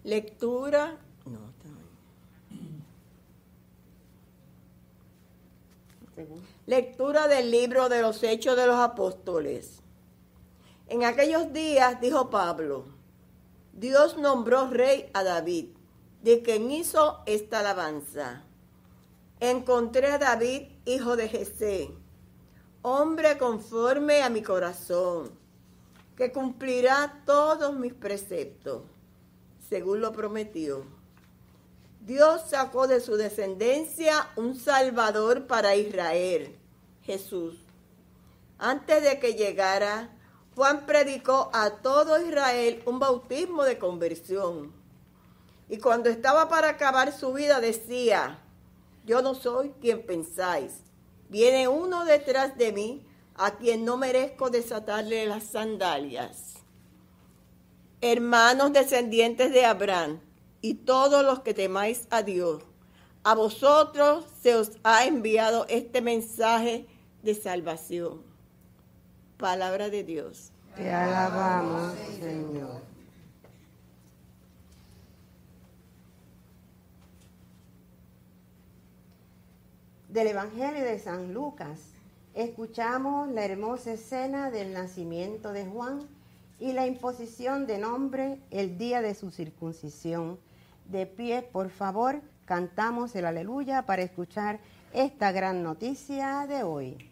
Lectura. No, lectura del libro de los Hechos de los Apóstoles. En aquellos días dijo Pablo: Dios nombró rey a David, de quien hizo esta alabanza. Encontré a David, hijo de Jesé, hombre conforme a mi corazón, que cumplirá todos mis preceptos, según lo prometió. Dios sacó de su descendencia un Salvador para Israel, Jesús. Antes de que llegara, Juan predicó a todo Israel un bautismo de conversión. Y cuando estaba para acabar su vida decía: yo no soy quien pensáis. Viene uno detrás de mí, a quien no merezco desatarle las sandalias. Hermanos descendientes de Abraham, y todos los que temáis a Dios, a vosotros se os ha enviado este mensaje de salvación. Palabra de Dios. Te alabamos, Señor. Del Evangelio de San Lucas, escuchamos la hermosa escena del nacimiento de Juan y la imposición de nombre el día de su circuncisión. De pie, por favor, cantamos el aleluya para escuchar esta gran noticia de hoy.